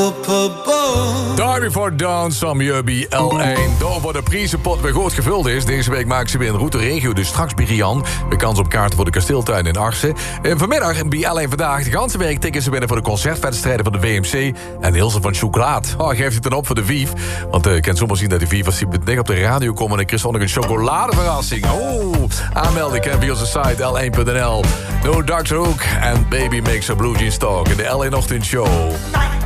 Die Before Dawn, Sam Jubby, L1. Door voor de prijzenpot weer goed gevuld is. Deze week maken ze weer een route regio, dus straks bij Rian. Weer kans op kaarten voor de kasteeltuin in Arsen. En vanmiddag bij L1 Vandaag de ganse week tikken ze binnen voor de concertwedstrijden van de WMC. En Hilse van Chocolade. Oh, geeft het dan op voor de Vief. Want ik kan zomaar zien dat de Vief, als die meteen op de radio komen... en ik krijg zo nog een chocoladeverrassing. Oh, aanmelden kan via onze site l1.nl. No Dr. Hook en Baby Makes a Blue Jeans Talk in de L1 Ochtendshow.